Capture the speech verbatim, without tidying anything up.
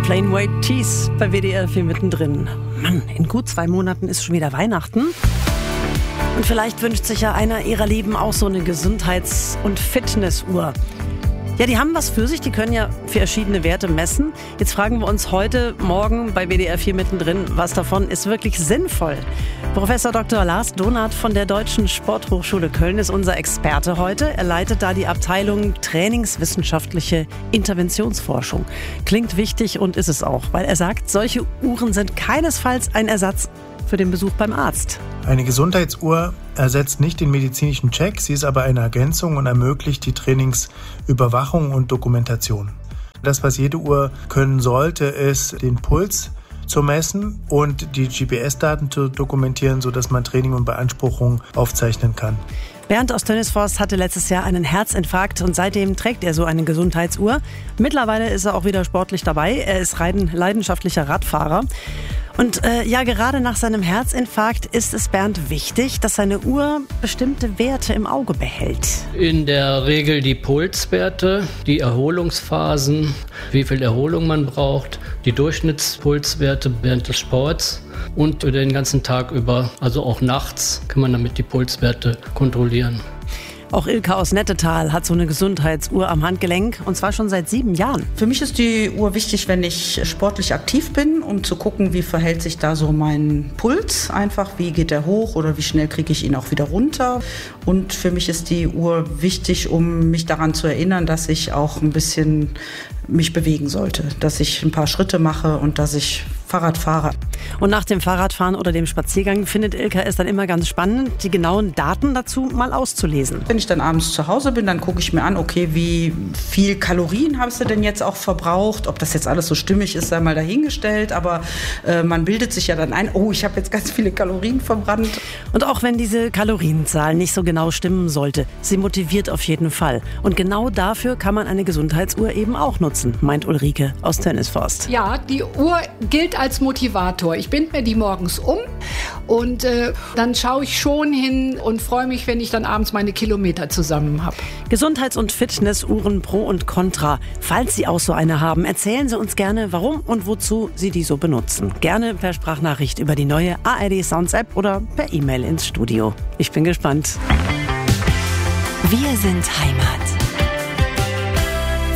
Plain White Tees bei W D R vier mittendrin. Mann, in gut zwei Monaten ist schon wieder Weihnachten. Und vielleicht wünscht sich ja einer ihrer Lieben auch so eine Gesundheits- und Fitnessuhr. Ja, die haben was für sich, die können ja verschiedene Werte messen. Jetzt fragen wir uns heute Morgen bei W D R vier mittendrin, was davon ist wirklich sinnvoll. Professor Doktor Lars Donath von der Deutschen Sporthochschule Köln ist unser Experte heute. Er leitet da die Abteilung Trainingswissenschaftliche Interventionsforschung. Klingt wichtig und ist es auch, weil er sagt, solche Uhren sind keinesfalls ein Ersatz für den Besuch beim Arzt. Eine Gesundheitsuhr ersetzt nicht den medizinischen Check, sie ist aber eine Ergänzung und ermöglicht die Trainingsüberwachung und Dokumentation. Das, was jede Uhr können sollte, ist den Puls zu messen und die G P S-Daten zu dokumentieren, sodass man Training und Beanspruchung aufzeichnen kann. Bernd aus Tönnesforst hatte letztes Jahr einen Herzinfarkt und seitdem trägt er so eine Gesundheitsuhr. Mittlerweile ist er auch wieder sportlich dabei. Er ist leidenschaftlicher Radfahrer. Und äh, ja, gerade nach seinem Herzinfarkt ist es Bernd wichtig, dass seine Uhr bestimmte Werte im Auge behält. In der Regel die Pulswerte, die Erholungsphasen, wie viel Erholung man braucht, die Durchschnittspulswerte während des Sports und den ganzen Tag über, also auch nachts, kann man damit die Pulswerte kontrollieren. Auch Ilka aus Nettetal hat so eine Gesundheitsuhr am Handgelenk und zwar schon seit sieben Jahren. Für mich ist die Uhr wichtig, wenn ich sportlich aktiv bin, um zu gucken, wie verhält sich da so mein Puls einfach, wie geht der hoch oder wie schnell kriege ich ihn auch wieder runter. Und für mich ist die Uhr wichtig, um mich daran zu erinnern, dass ich auch ein bisschen mich bewegen sollte, dass ich ein paar Schritte mache und dass ich Fahrrad fahre. Und nach dem Fahrradfahren oder dem Spaziergang findet Ilka es dann immer ganz spannend, die genauen Daten dazu mal auszulesen. Wenn ich dann abends zu Hause bin, dann gucke ich mir an, okay, wie viel Kalorien hast du denn jetzt auch verbraucht? Ob das jetzt alles so stimmig ist, sei mal dahingestellt. Aber äh, man bildet sich ja dann ein, oh, ich habe jetzt ganz viele Kalorien verbrannt. Und auch wenn diese Kalorienzahl nicht so genau stimmen sollte, sie motiviert auf jeden Fall. Und genau dafür kann man eine Gesundheitsuhr eben auch nutzen, meint Ulrike aus Tönnesforst. Ja, die Uhr gilt als Motivator. Ich binde mir die morgens um und äh, dann schaue ich schon hin und freue mich, wenn ich dann abends meine Kilometer zusammen habe. Gesundheits- und Fitnessuhren pro und contra. Falls Sie auch so eine haben, erzählen Sie uns gerne, warum und wozu Sie die so benutzen. Gerne per Sprachnachricht über die neue A R D Sounds App oder per E-Mail ins Studio. Ich bin gespannt. Wir sind Heimat.